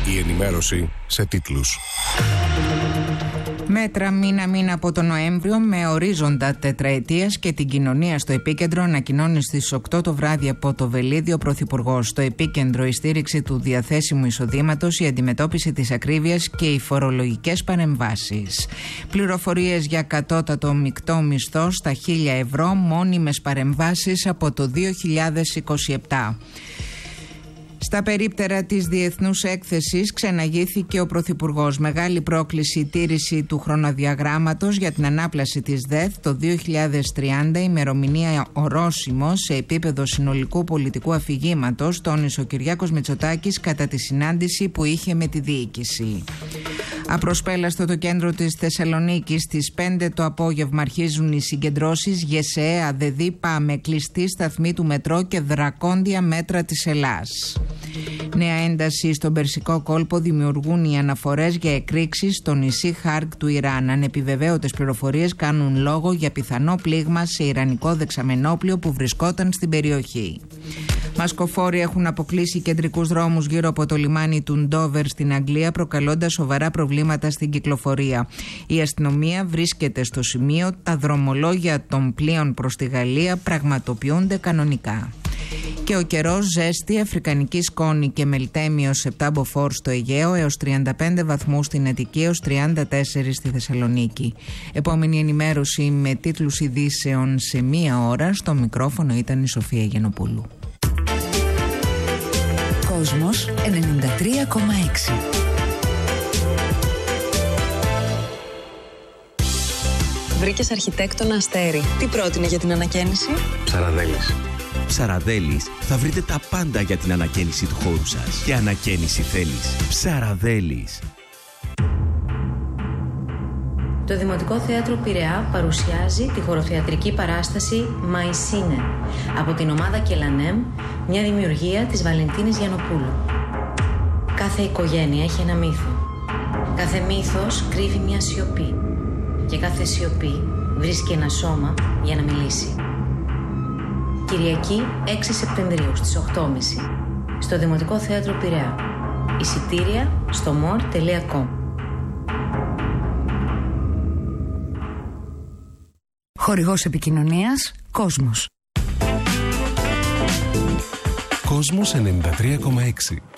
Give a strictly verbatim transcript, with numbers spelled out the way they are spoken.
Η ενημέρωση σε τίτλους. Μέτρα μήνα μήνα από τον Νοέμβριο με ορίζοντα τετραετίας και την κοινωνία στο επίκεντρο, ανακοινώνει στις οκτώ το βράδυ από το Βελίδι ο Πρωθυπουργός. Στο επίκεντρο η στήριξη του διαθέσιμου εισοδήματος, η αντιμετώπιση της ακρίβειας και οι φορολογικές παρεμβάσεις. Πληροφορίες για κατώτατο μεικτό μισθό στα χίλια ευρώ, μόνιμες παρεμβάσεις από το δύο χιλιάδες είκοσι επτά. Στα περίπτερα της Διεθνούς Έκθεσης ξεναγήθηκε ο Πρωθυπουργός. Μεγάλη πρόκληση η τήρηση του χρονοδιαγράμματος για την ανάπλαση της ΔΕΘ το δύο χιλιάδες τριάντα, ημερομηνία ορόσημο σε επίπεδο συνολικού πολιτικού αφηγήματος, τόνισε ο Κυριάκος Μητσοτάκης κατά τη συνάντηση που είχε με τη διοίκηση. Απροσπέλαστο το κέντρο της Θεσσαλονίκης, στις πέντε το απόγευμα αρχίζουν οι συγκεντρώσεις ΓΕΣΕΑ, ΔΕΔΗ, ΠΑΜΕ, κλειστή σταθμή του μετρό και δρακόντια μέτρα της Ελλάς. Νέα ένταση στον Περσικό κόλπο δημιουργούν οι αναφορές για εκρήξεις στο νησί Χάρκ του Ιράν. Ανεπιβεβαίωτες πληροφορίες κάνουν λόγο για πιθανό πλήγμα σε ιρανικό δεξαμενόπλιο που βρισκόταν στην περιοχή. Μασκοφόροι έχουν αποκλείσει κεντρικούς δρόμους γύρω από το λιμάνι του Ντόβερ στην Αγγλία, προκαλώντας σοβαρά προβλήματα στην κυκλοφορία. Η αστυνομία βρίσκεται στο σημείο, τα δρομολόγια των πλοίων προς τη Γαλλία πραγματοποιούνται κανονικά. Και ο καιρός, ζέστη, αφρικανική σκόνη και μελτέμιος επτά μποφόρ στο Αιγαίο, έως τριάντα πέντε βαθμούς στην Αττική, έως τριάντα τέσσερα στη Θεσσαλονίκη. Επόμενη ενημέρωση με τίτλους ειδήσεων σε μία ώρα. Στο μικρόφωνο ήταν η Σοφία Γενοπούλου. Κόσμος ενενήντα τρία κόμμα έξι. Βρήκες αρχιτέκτονα Αστέρι. Τι πρότεινε για την ανακαίνιση? Ψαραδέλης. Ψαραδέλης, θα βρείτε τα πάντα για την ανακαίνιση του χώρου σας. Και ανακαίνιση θέλεις. Ψαραδέλης. Το Δημοτικό Θέατρο Πειραιά παρουσιάζει τη χοροθεατρική παράσταση Μαϊσίνε από την ομάδα Κελανέμ, μια δημιουργία της Βαλεντίνης Γιαννοπούλου. Κάθε οικογένεια έχει ένα μύθο. Κάθε μύθος κρύβει μια σιωπή. Και κάθε σιωπή βρίσκει ένα σώμα για να μιλήσει. Κυριακή έξι Σεπτεμβρίου στις οκτώ και μισή στο Δημοτικό Θέατρο Πειραιά. Εισιτήρια στο more τελεία com. Χορηγός επικοινωνίας Κόσμος. Κόσμος ενενήντα τρία κόμμα έξι.